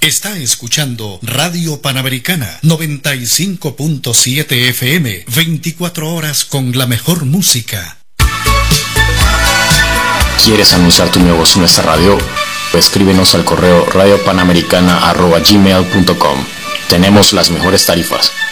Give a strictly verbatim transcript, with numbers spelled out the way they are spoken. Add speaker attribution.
Speaker 1: Está escuchando Radio Panamericana noventa y cinco punto siete F M, veinticuatro horas con la mejor música.
Speaker 2: ¿Quieres anunciar tu negocio en nuestra radio? Escríbenos al correo radio panamericana arroba gmail punto com. Tenemos las mejores tarifas.